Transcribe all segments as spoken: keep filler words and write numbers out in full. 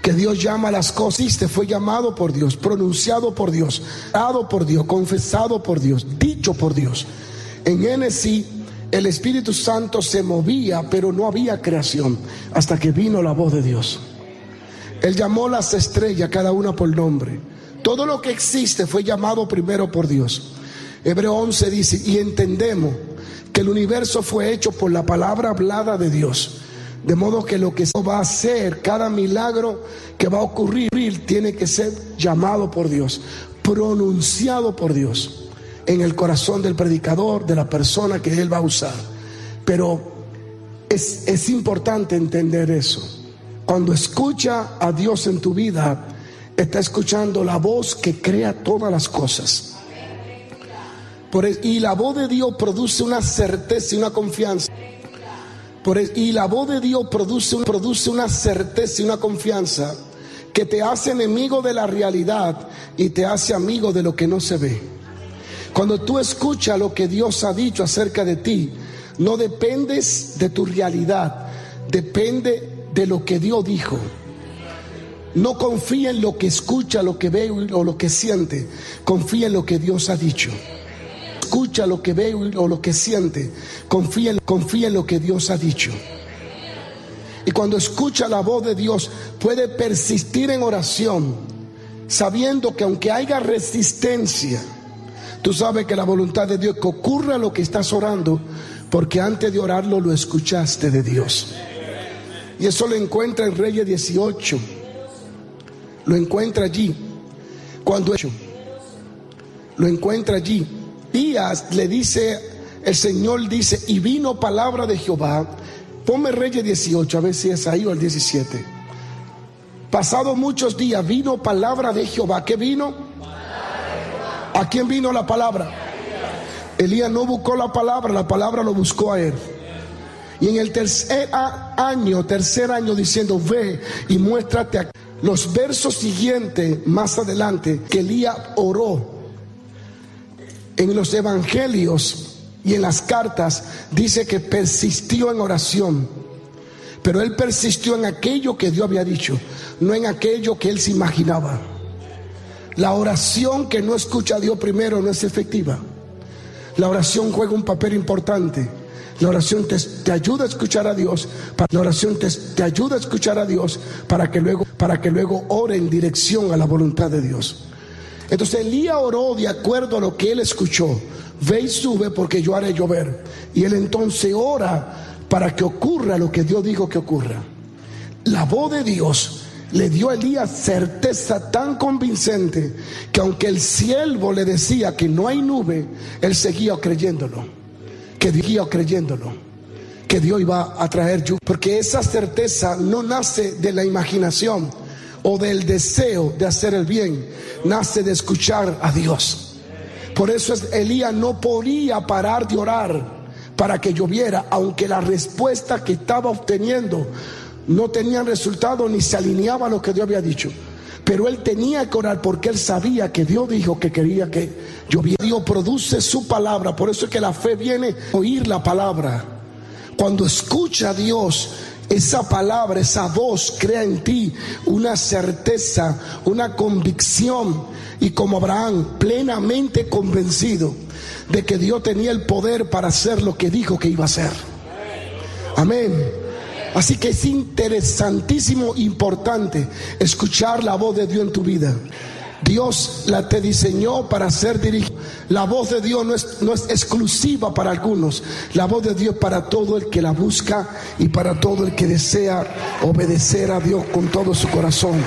que Dios llama a las cosas. Este fue llamado por Dios, pronunciado por Dios, dado por Dios, confesado por Dios, dicho por Dios. En Génesis el Espíritu Santo se movía, pero no había creación hasta que vino la voz de Dios. Él llamó las estrellas, cada una por nombre. Todo lo que existe fue llamado primero por Dios. Hebreo once dice: y entendemos que el universo fue hecho por la palabra hablada de Dios, de modo que lo que va a hacer, cada milagro que va a ocurrir, tiene que ser llamado por Dios, pronunciado por Dios en el corazón del predicador, de la persona que Él va a usar. Pero es, es importante entender eso. Cuando escucha a Dios en tu vida, está escuchando la voz que crea todas las cosas. Por eso, y la voz de Dios produce una certeza y una confianza. Por eso, y la voz de Dios produce, produce una certeza y una confianza que te hace enemigo de la realidad y te hace amigo de lo que no se ve. Cuando tú escuchas lo que Dios ha dicho acerca de ti, no dependes de tu realidad, depende de lo que Dios dijo. No confía en lo que escucha, lo que ve o lo que siente. Confía en lo que Dios ha dicho. Escucha lo que ve o lo que siente. Confía, confía en lo que Dios ha dicho. Y cuando escucha la voz de Dios, puede persistir en oración, sabiendo que aunque haya resistencia, tú sabes que la voluntad de Dios es que ocurra lo que estás orando, porque antes de orarlo lo escuchaste de Dios. Y eso lo encuentra en Reyes dieciocho. Lo encuentra allí. Cuando lo encuentra allí, Días le dice, el Señor dice: y vino palabra de Jehová. Ponme Reyes dieciocho, a ver si es ahí o el diecisiete. Pasado muchos días vino palabra de Jehová. ¿Qué vino? ¿A quién vino la palabra? Elías no buscó la palabra, la palabra lo buscó a él. Y en el tercer año, tercer año diciendo: ve y muéstrate aquí. Los versos siguientes, más adelante, que Elías oró. En los evangelios y en las cartas dice que persistió en oración. Pero él persistió en aquello que Dios había dicho, no en aquello que él se imaginaba. La oración que no escucha a Dios primero no es efectiva. La oración juega un papel importante. La oración te, te ayuda a escuchar a Dios. La oración te, te ayuda a escuchar a Dios para que luego, para que luego ore en dirección a la voluntad de Dios. Entonces Elías oró de acuerdo a lo que él escuchó. Ve y sube porque yo haré llover. Y él entonces ora para que ocurra lo que Dios dijo que ocurra. La voz de Dios le dio a Elías certeza tan convincente que aunque el siervo le decía que no hay nube, él seguía creyéndolo. Que seguía creyéndolo. Que Dios iba a traer lluvia. Porque esa certeza no nace de la imaginación o del deseo de hacer el bien, nace de escuchar a Dios. Por eso es, Elías no podía parar de orar para que lloviera, aunque la respuesta que estaba obteniendo no tenía resultado ni se alineaba a lo que Dios había dicho. Pero él tenía que orar porque él sabía que Dios dijo que quería que lloviera. Dios produce su palabra, por eso es que la fe viene a oír la palabra. Cuando escucha a Dios, esa palabra, esa voz crea en ti una certeza, una convicción, y como Abraham, plenamente convencido de que Dios tenía el poder para hacer lo que dijo que iba a hacer. Amén. Así que es interesantísimo, importante escuchar la voz de Dios en tu vida. Dios la te diseñó para ser dirigido. La voz de Dios no es, no es exclusiva para algunos. La voz de Dios para todo el que la busca y para todo el que desea obedecer a Dios con todo su corazón.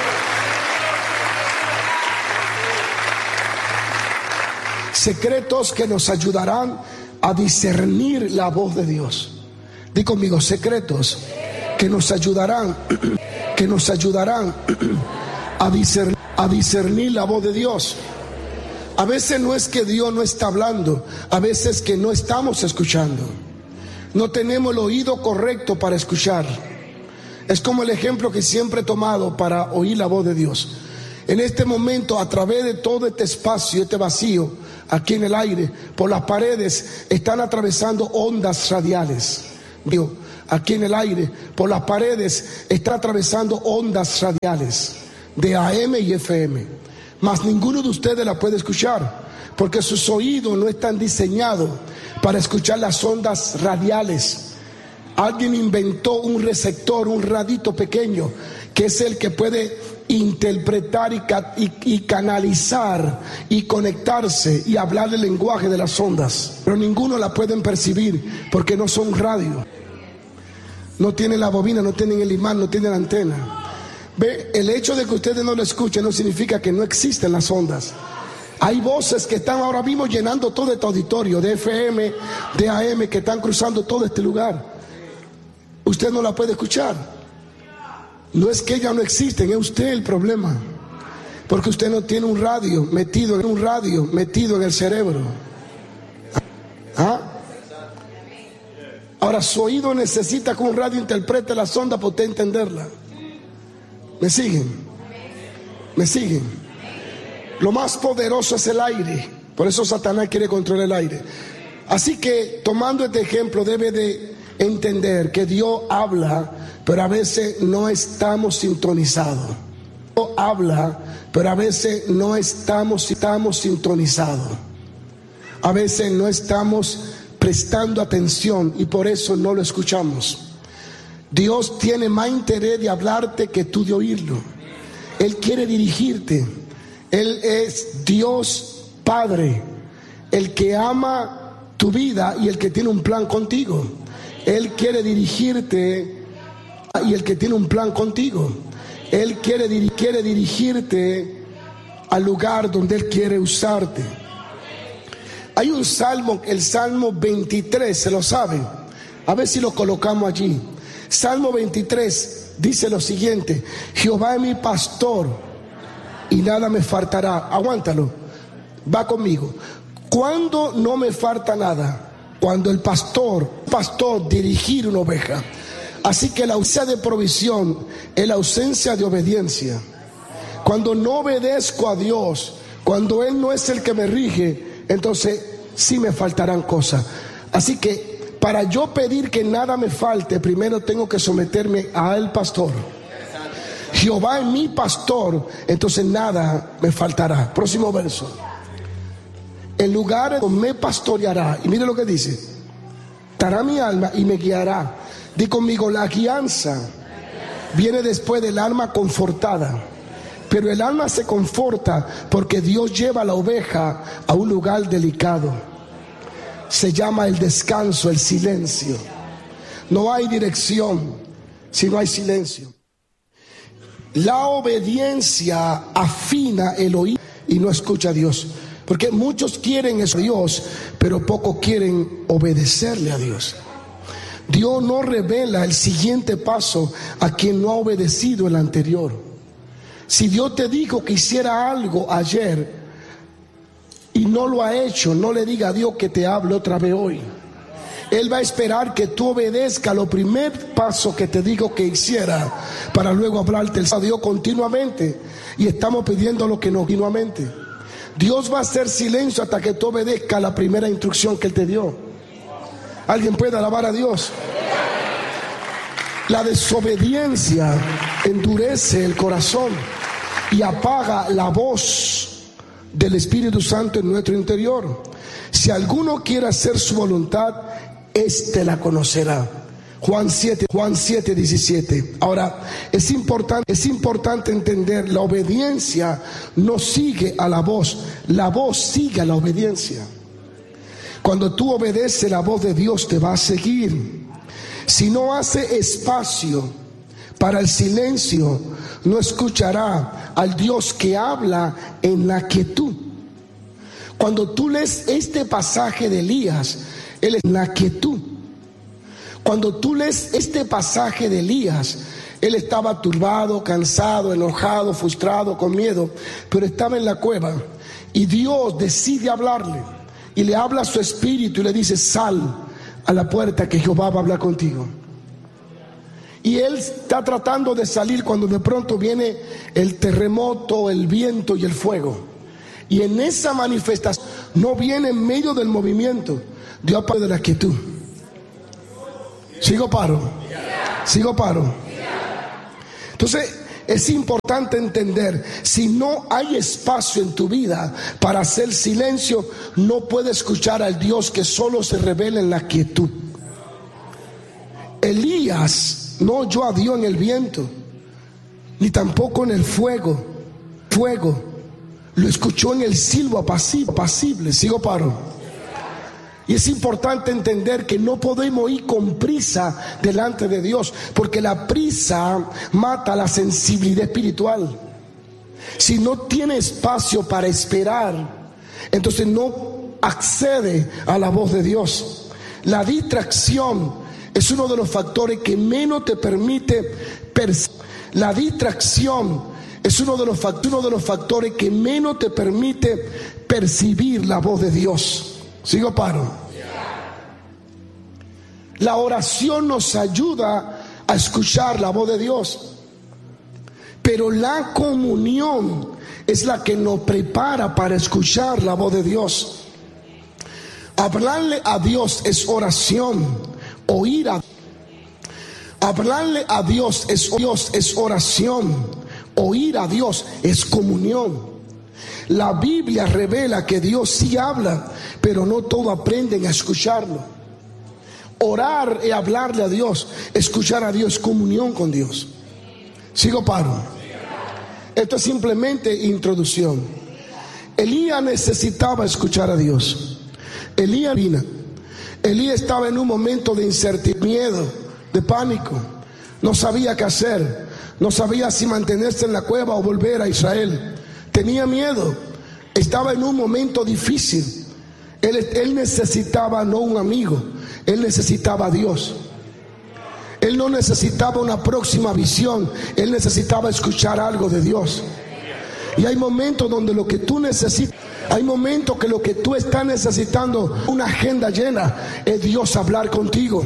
Secretos que nos ayudarán a discernir la voz de Dios. Di conmigo: secretos que nos ayudarán, que nos ayudarán a discernir, a discernir la voz de Dios. A veces no es que Dios no está hablando, a veces que no estamos escuchando. No tenemos el oído correcto para escuchar. Es como el ejemplo que siempre he tomado para oír la voz de Dios. En este momento, a través de todo este espacio, este vacío, aquí en el aire, por las paredes, están atravesando ondas radiales. Digo, aquí en el aire, por las paredes, está atravesando ondas radiales de A M y F M. Mas ninguno de ustedes la puede escuchar, porque sus oídos no están diseñados para escuchar las ondas radiales. Alguien inventó un receptor, un radito pequeño, que es el que puede interpretar y, y, y canalizar y conectarse y hablar el lenguaje de las ondas. Pero ninguno la pueden percibir porque no son radio. No tienen la bobina, no tienen el imán, no tienen la antena. Ve, el hecho de que ustedes no lo escuchen no significa que no existen las ondas. Hay voces que están ahora mismo llenando todo este auditorio, de F M, de A M, que están cruzando todo este lugar. Usted no la puede escuchar. No es que ellas no existen, es usted el problema. Porque usted no tiene un radio metido en un radio metido en el cerebro. ¿Ah? Ahora su oído necesita que un radio interprete las ondas para usted entenderla. ¿Me siguen? ¿Me siguen? Lo más poderoso es el aire. Por eso Satanás quiere controlar el aire. Así que, tomando este ejemplo, debe de entender que Dios habla, pero a veces no estamos sintonizados. Dios habla, pero a veces no estamos, estamos sintonizados. A veces no estamos prestando atención y por eso no lo escuchamos. Dios tiene más interés de hablarte que tú de oírlo. Él quiere dirigirte. Él es Dios Padre, el que ama tu vida y el que tiene un plan contigo. Él quiere dirigirte y el que tiene un plan contigo. Él quiere, dir- quiere dirigirte al lugar donde Él quiere usarte. Hay un salmo, el Salmo veintitrés, ¿se lo saben? A ver si lo colocamos allí. Salmo veintitrés dice lo siguiente: Jehová es mi pastor y nada me faltará. Aguántalo, va conmigo. ¿Cuándo no me falta nada? Cuando el pastor, pastor dirigir una oveja. Así que la ausencia de provisión es la ausencia de obediencia. Cuando no obedezco a Dios, cuando Él no es el que me rige, entonces sí me faltarán cosas. Así que para yo pedir que nada me falte, primero tengo que someterme al pastor. Jehová es mi pastor, entonces nada me faltará. Próximo verso. En lugares donde me pastoreará. Y mire lo que dice: estará mi alma y me guiará. Di conmigo, la guianza viene después del alma confortada. Pero el alma se conforta porque Dios lleva a la oveja a un lugar delicado. Se llama el descanso, el silencio. No hay dirección si no hay silencio. La obediencia afina el oído y no escucha a Dios. Porque muchos quieren eso a Dios, pero pocos quieren obedecerle a Dios. Dios no revela el siguiente paso a quien no ha obedecido el anterior. Si Dios te dijo que hiciera algo ayer y no lo ha hecho, no le diga a Dios que te hable otra vez hoy. Él va a esperar que tú obedezcas lo primer paso que te digo que hiciera, para luego hablarte a Dios continuamente. Y estamos pidiendo lo que no continuamente. Dios va a hacer silencio hasta que tú obedezcas la primera instrucción que Él te dio. ¿Alguien puede alabar a Dios? La desobediencia endurece el corazón y apaga la voz del Espíritu Santo en nuestro interior. Si alguno quiere hacer su voluntad, éste la conocerá. Juan siete, Juan siete, diecisiete. Ahora, es importante, es importante entender, la obediencia no sigue a la voz, la voz sigue a la obediencia. Cuando tú obedeces, la voz de Dios te va a seguir. Si no hace espacio para el silencio, no escuchará al Dios que habla en la quietud. Cuando tú lees este pasaje de Elías, él es en la quietud. Cuando tú lees este pasaje de Elías, él estaba turbado, cansado, enojado, frustrado, con miedo, pero estaba en la cueva y Dios decide hablarle y le habla a su espíritu y le dice: sal a la puerta que Jehová va a hablar contigo. Y él está tratando de salir cuando de pronto viene el terremoto, el viento y el fuego. Y en esa manifestación no viene en medio del movimiento, Dios aparte de la quietud. Sigo paro. ¿Sigo paro? Entonces es importante entender, si no hay espacio en tu vida para hacer silencio, no puedes escuchar al Dios que solo se revela en la quietud. Elías no oyó a Dios en el viento, ni tampoco en el fuego. Fuego lo escuchó en el silbo apacible. apacible. ¿Sigo paro? Y es importante entender que no podemos ir con prisa delante de Dios, porque la prisa mata la sensibilidad espiritual. Si no tiene espacio para esperar, entonces no accede a la voz de Dios. La distracción es uno de los factores que menos te permite percibir. La distracción es uno de los uno de los factores que menos te permite percibir la voz de Dios. ¿Sigo paro? La oración nos ayuda a escuchar la voz de Dios, pero la comunión es la que nos prepara para escuchar la voz de Dios. Hablarle a Dios es oración, oír a Hablarle a Dios es, Dios es oración, oír a Dios es comunión. La Biblia revela que Dios sí habla, pero no todos aprenden a escucharlo. Orar y hablarle a Dios, escuchar a Dios, comunión con Dios. ¿Sigo paro? Esto es simplemente introducción. Elías necesitaba escuchar a Dios. Elías vino. Elías estaba en un momento de incertidumbre, miedo, de pánico. No sabía qué hacer. No sabía si mantenerse en la cueva o volver a Israel. Tenía miedo. Estaba en un momento difícil. Él, él necesitaba no un amigo, él necesitaba a Dios. Él no necesitaba una próxima visión, él necesitaba escuchar algo de Dios. Y hay momentos donde lo que tú necesitas, hay momentos que lo que tú estás necesitando, una agenda llena, es Dios hablar contigo.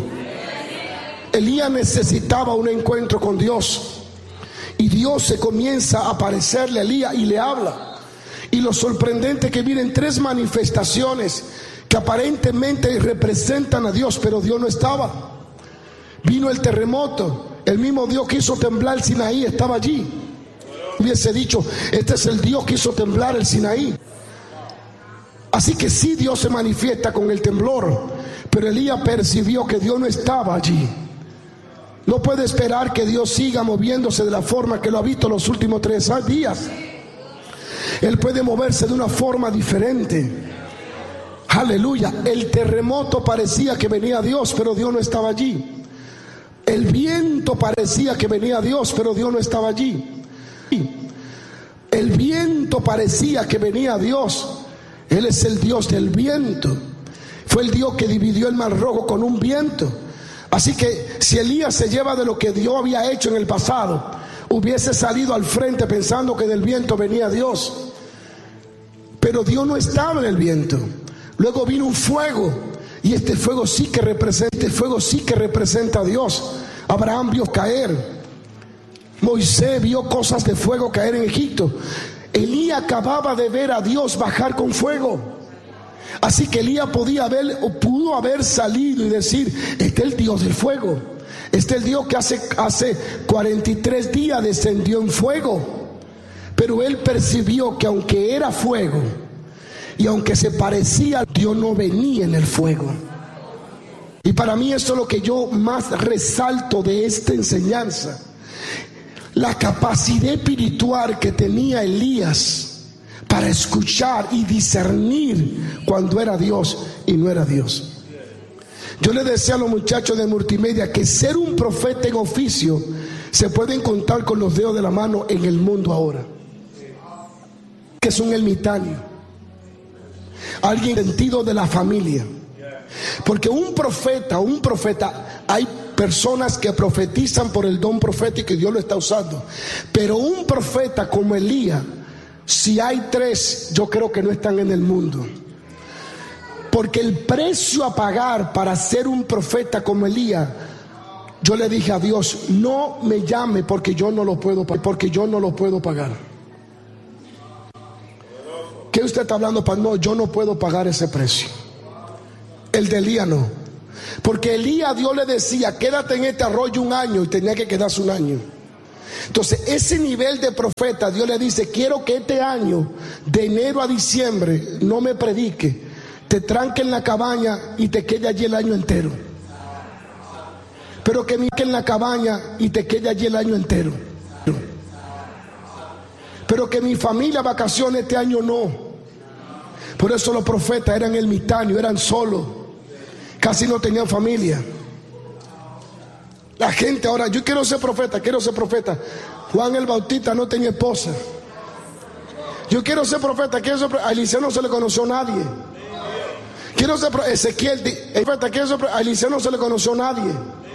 Elías necesitaba un encuentro con Dios, y Dios se comienza a aparecerle a Elías y le habla. Y lo sorprendente es que vienen tres manifestaciones que aparentemente representan a Dios, pero Dios no estaba. Vino el terremoto, el mismo Dios que hizo temblar el Sinaí estaba allí. Hubiese dicho, este es el Dios que hizo temblar el Sinaí. Así que sí, Dios se manifiesta con el temblor, pero Elías percibió que Dios no estaba allí. No puede esperar que Dios siga moviéndose de la forma que lo ha visto los últimos tres días. Él puede moverse de una forma diferente. Aleluya. El terremoto parecía que venía Dios, pero Dios no estaba allí. El viento parecía que venía Dios, pero Dios no estaba allí. El viento parecía que venía Dios. Él es el Dios del viento. Fue el Dios que dividió el mar rojo con un viento. Así que si Elías se lleva de lo que Dios había hecho en el pasado, hubiese salido al frente pensando que del viento venía Dios. Pero Dios no estaba en el viento. Luego vino un fuego, y este fuego sí que representa, este fuego sí que representa a Dios. Abraham vio caer, Moisés vio cosas de fuego caer en Egipto. Elías acababa de ver a Dios bajar con fuego. Así que Elías podía haber, o pudo haber salido y decir, este es el Dios del fuego. Este es el Dios que hace, hace cuarenta y tres días descendió en fuego. Pero él percibió que aunque era fuego y aunque se parecía, Dios no venía en el fuego. Y para mí eso es lo que yo más resalto de esta enseñanza. La capacidad espiritual que tenía Elías para escuchar y discernir cuando era Dios y no era Dios. Yo le decía a los muchachos de multimedia que ser un profeta en oficio se pueden contar con los dedos de la mano en el mundo ahora. Que es un ermitaño, alguien sentido de la familia. Porque un profeta, un profeta, hay personas que profetizan por el don profético y Dios lo está usando. Pero un profeta como Elías, si hay tres, yo creo que no están en el mundo. Porque el precio a pagar para ser un profeta como Elías, yo le dije a Dios, no me llame porque yo no lo puedo, porque yo no lo puedo pagar. ¿Qué usted está hablando? Para no, yo no puedo pagar ese precio. El de Elías no. Porque Elías, Dios le decía, quédate en este arroyo un año, y tenía que quedarse un año. Entonces ese nivel de profeta, Dios le dice, quiero que este año, de enero a diciembre, no me predique, te tranque en la cabaña y te quede allí el año entero. Pero que me quede en la cabaña y te quede allí el año entero. Pero que mi familia vacaciones este año no. Por eso los profetas eran ermitaños, eran solos, casi no tenían familia. La gente ahora, yo quiero ser profeta, quiero ser profeta. Juan el Bautista no tenía esposa. Yo quiero ser profeta, quiero ser profeta. A Eliseo no se le conoció a nadie. Quiero ser profeta. Ezequiel, profeta, quiero ser profeta. A Eliseo no se le conoció a nadie.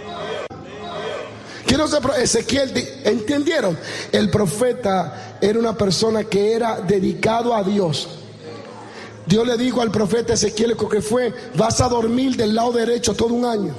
Quiero ser profeta. Ezequiel, ¿entendieron? El profeta era una persona que era dedicado a Dios. Dios le dijo al profeta Ezequiel que fue, vas a dormir del lado derecho todo un año.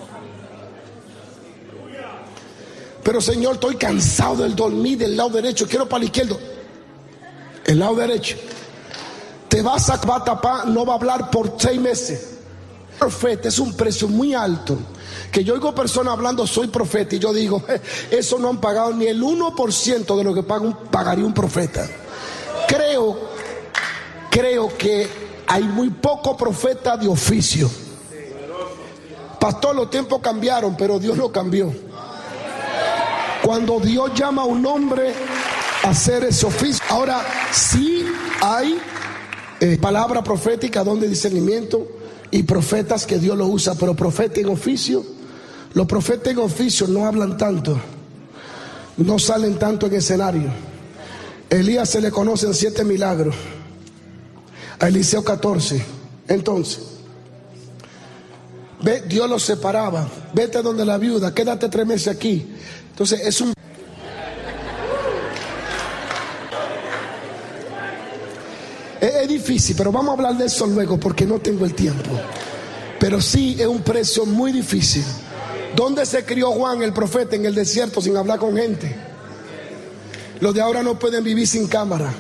Pero Señor, estoy cansado del dormir del lado derecho, quiero para el izquierdo. El lado derecho. Te vas a, va a tapar, no va a hablar por seis meses. Profeta es un precio muy alto. Que yo oigo personas hablando, soy profeta, y yo digo, eh, eso no han pagado ni el uno por ciento de lo que paga un, pagaría un profeta. Creo, creo que hay muy poco profeta de oficio. Pastor, los tiempos cambiaron, pero Dios no cambió. Cuando Dios llama a un hombre a hacer ese oficio. Ahora, sí hay eh, palabra profética, don de discernimiento, y profetas que Dios lo usa, pero profeta en oficio, los profetas en oficio no hablan tanto, no salen tanto en escenario. Elías se le conocen siete milagros, a Eliseo catorce. Entonces, ve, Dios los separaba. Vete donde la viuda, quédate tres meses aquí. Entonces es un es, es difícil, pero vamos a hablar de eso luego porque no tengo el tiempo. Pero sí es un precio muy difícil. ¿Dónde se crió Juan el profeta? En el desierto, sin hablar con gente. Los de ahora no pueden vivir sin cámara.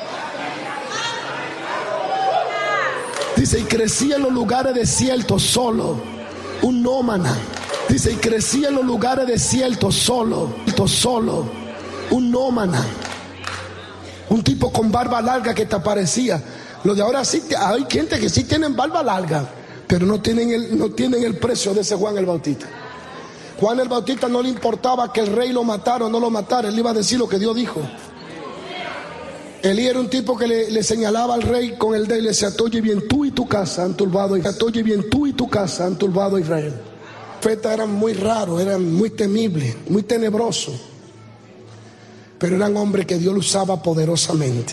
Dice, y crecía en los lugares desiertos solo, un nómada. Dice, y crecía en los lugares desiertos solo, solo, un nómada. Un tipo con barba larga que te aparecía. Los de ahora sí, hay gente que sí tienen barba larga, pero no tienen el, no tienen el precio de ese Juan el Bautista. Juan el Bautista no le importaba que el rey lo matara o no lo matara, él iba a decir lo que Dios dijo. Elías era un tipo que le, le señalaba al rey con el dedo y le decía, oye bien tú y tu casa han turbado a Israel. Oye bien tú y tu casa han turbado a Israel. Los profetas eran muy raros, eran muy temibles, muy tenebrosos, pero eran hombres que Dios lo usaba poderosamente.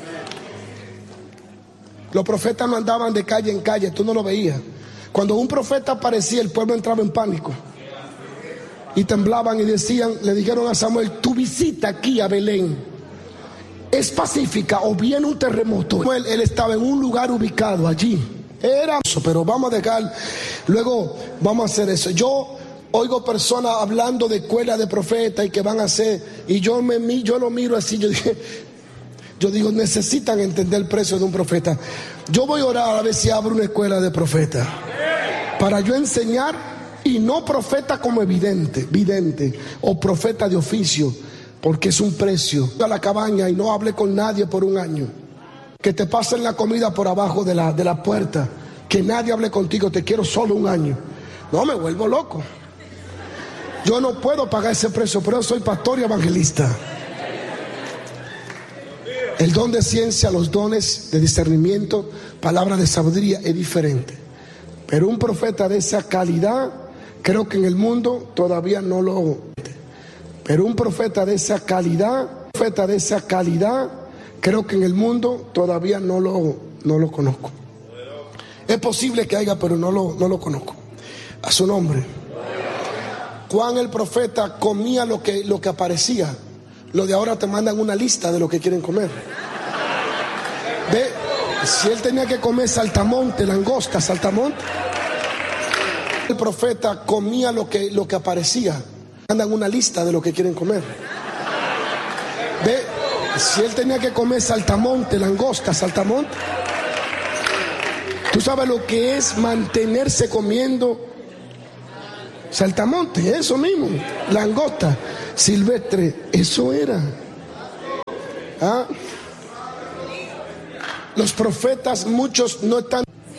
Los profetas no andaban de calle en calle, tú no lo veías. Cuando un profeta aparecía, el pueblo entraba en pánico y temblaban y decían, le dijeron a Samuel, tu visita aquí a Belén es pacífica o viene un terremoto. Él, él estaba en un lugar ubicado allí. Era eso, pero vamos a dejar, luego vamos a hacer eso. Yo oigo personas hablando de escuela de profetas y que van a hacer, y yo me yo lo miro así, yo dije, yo digo, necesitan entender el precio de un profeta. Yo voy a orar a ver si abro una escuela de profetas para yo enseñar, y no profeta como evidente, vidente o profeta de oficio, porque es un precio. A la cabaña y no hable con nadie por un año. Que te pasen la comida por abajo de la, de la puerta. Que nadie hable contigo, te quiero solo un año. No, me vuelvo loco. Yo no puedo pagar ese precio, pero yo soy pastor y evangelista. El don de ciencia, los dones de discernimiento, palabra de sabiduría es diferente. Pero un profeta de esa calidad, creo que en el mundo todavía no lo... Pero un profeta de esa calidad, profeta de esa calidad, creo que en el mundo todavía no lo, no lo conozco. Es posible que haya, pero no lo, no lo conozco. A su nombre. Juan el profeta comía lo que, lo que aparecía. Los de ahora te mandan una lista de lo que quieren comer. Ve, si él tenía que comer saltamonte, langosta, saltamonte. El profeta comía lo que, lo que aparecía. Mandan una lista de lo que quieren comer. Ve, si él tenía que comer saltamonte, langosta, saltamonte. Tú sabes lo que es mantenerse comiendo Saltamonte, eso mismo. Langosta, silvestre, eso era. ¿Ah? Los profetas, muchos no están.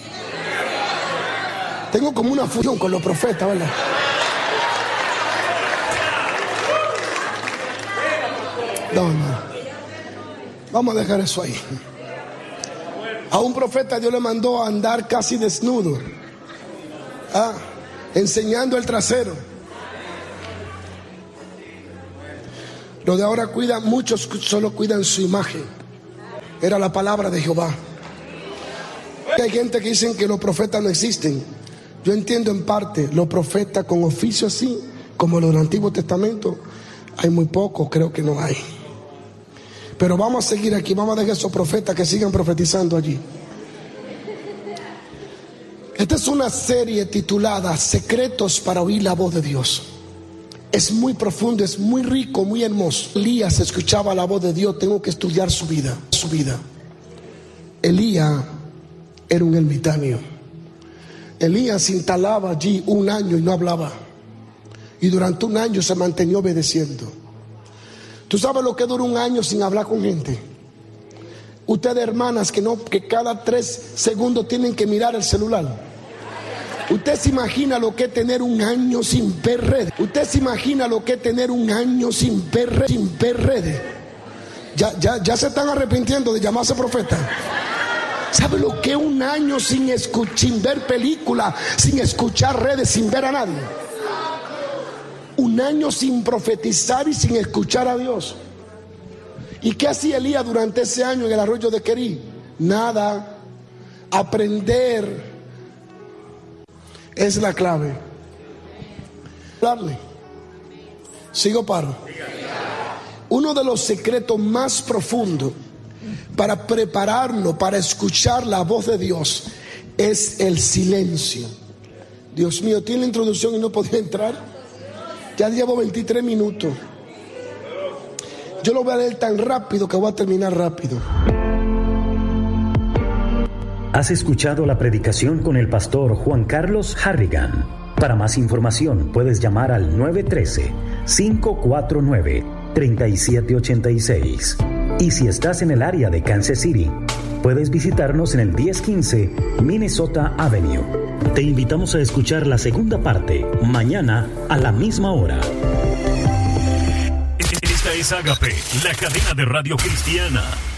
Tengo como una fusión con los profetas, ¿verdad? No, no. Vamos a dejar eso ahí. A un profeta Dios le mandó a andar casi desnudo, ¿ah? Enseñando el trasero. Lo de ahora cuidan, muchos solo cuidan su imagen. Era la palabra de Jehová. Hay gente que dicen que los profetas no existen. Yo entiendo en parte, los profetas con oficio así, como los del Antiguo Testamento, hay muy pocos, creo que no hay. Pero vamos a seguir aquí, vamos a dejar esos profetas que sigan profetizando allí. Esta es una serie titulada Secretos para oír la voz de Dios. Es muy profundo, es muy rico, muy hermoso. Elías escuchaba la voz de Dios. Tengo que estudiar su vida, su vida. Elías era un ermitaño. Elías se instalaba allí un año y no hablaba. Y durante un año se mantenía obedeciendo. ¿Tú sabes lo que dura un año sin hablar con gente? Ustedes, hermanas, que no, que cada tres segundos tienen que mirar el celular. Usted se imagina lo que es tener un año sin ver redes. Usted se imagina lo que es tener un año sin ver redes. Sin ver redes. Ya, ya, ya se están arrepintiendo de llamarse profeta. ¿Sabe lo que es un año sin, escuch- sin ver películas, sin escuchar redes, sin ver a nadie? Un año sin profetizar y sin escuchar a Dios. ¿Y qué hacía Elías durante ese año en el arroyo de Querí? Nada. Aprender es la clave. Hablarle. Sigo paro. Uno de los secretos más profundos para prepararnos para escuchar la voz de Dios es el silencio. Dios mío, tiene la introducción y no podía entrar. Ya llevo veintitrés minutos. Yo lo voy a leer tan rápido que voy a terminar rápido. Has escuchado la predicación con el pastor Juan Carlos Harrigan. Para más información puedes llamar al nueve uno tres, cinco cuatro nueve, tres siete ocho seis. Y si estás en el área de Kansas City, puedes visitarnos en el diez quince Minnesota Avenue. Te invitamos a escuchar la segunda parte mañana a la misma hora. Esta es Ágape, la cadena de radio cristiana.